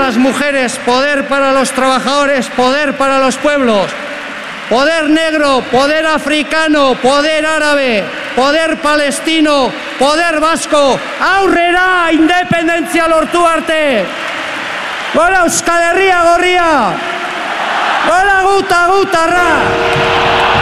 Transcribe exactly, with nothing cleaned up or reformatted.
las mujeres, poder para los trabajadores, poder para los pueblos. Poder negro, poder africano, poder árabe, poder palestino, poder vasco, aurrera independentzia lortu arte. Gora Euskal Herria gorria, gora guta gutarra.